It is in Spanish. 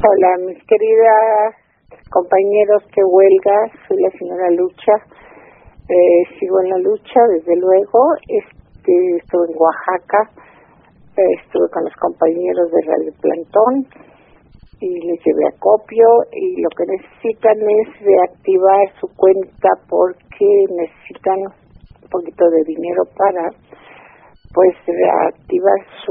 Hola, mis queridas compañeros que huelga, soy la señora Lucha, sigo en la lucha, desde luego, estuve en Oaxaca, estuve con los compañeros de Radio Plantón y les llevé acopio y lo que necesitan es reactivar su cuenta porque necesitan un poquito de dinero para, pues, reactivar su